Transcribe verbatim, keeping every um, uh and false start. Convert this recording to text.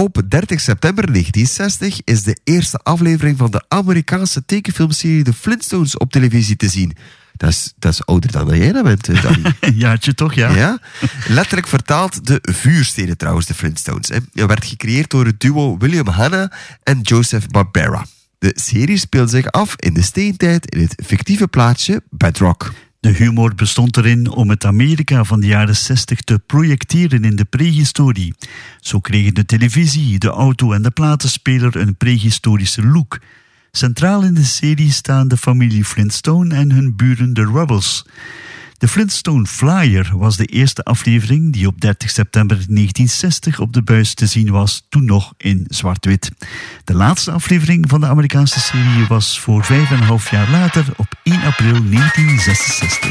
Op dertig september negentien zestig is de eerste aflevering van de Amerikaanse tekenfilmserie The Flintstones op televisie te zien. Dat is, dat is ouder dan jij dat bent, Danny. Een jaartje toch, ja. ja. Letterlijk vertaald de vuursteden trouwens, de Flintstones. Hè. Het werd gecreëerd door het duo William Hanna en Joseph Barbera. De serie speelt zich af in de steentijd in het fictieve plaatsje Bedrock. De humor bestond erin om het Amerika van de jaren zestig te projecteren in de prehistorie. Zo kregen de televisie, de auto en de platenspeler een prehistorische look. Centraal in de serie staan de familie Flintstone en hun buren de Rubbles. De Flintstone Flyer was de eerste aflevering die op dertig september negentien zestig op de buis te zien was, toen nog in zwart-wit. De laatste aflevering van de Amerikaanse serie was voor vijf en een half jaar later op één april negentien zesenzestig.